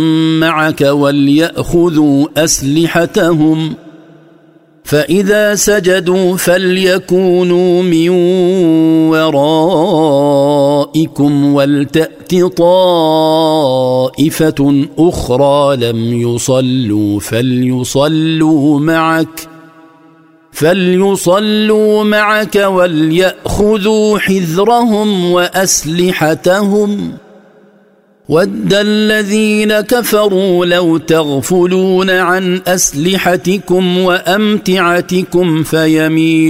معك وليأخذوا أسلحتهم فإذا سجدوا فليكونوا من ورائكم ولتأت طائفة أخرى لم يصلوا فليصلوا معك وليأخذوا حذرهم وأسلحتهم ود الذين كفروا لو تغفلون عن أسلحتكم وأمتعتكم